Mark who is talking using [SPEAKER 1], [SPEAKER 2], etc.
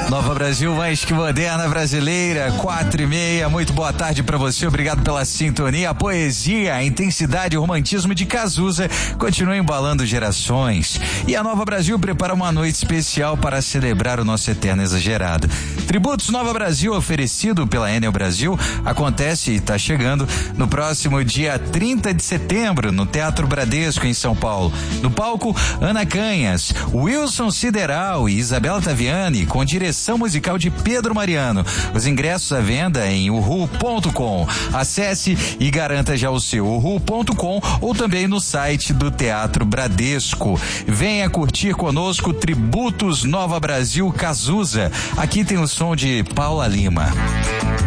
[SPEAKER 1] Nova Brasil, mais que moderna brasileira, 4:30, muito boa tarde pra você, obrigado pela sintonia. A poesia, a intensidade e o romantismo de Cazuza continuam embalando gerações. E a Nova Brasil prepara uma noite especial para celebrar o nosso eterno exagerado. Tributos Nova Brasil, oferecido pela Enel Brasil, acontece e tá chegando no próximo dia 30 de setembro, no Teatro Bradesco, em São Paulo. No palco, Ana Canhas, Wilson Sideral e Isabela Taviani, com direção musical de Pedro Mariano. Os ingressos à venda em uhu.com. Acesse e garanta já o seu uhu.com ou também no site do Teatro Bradesco. Venha curtir conosco Tributos Nova Brasil Cazuza. Aqui tem o som de Paula Lima.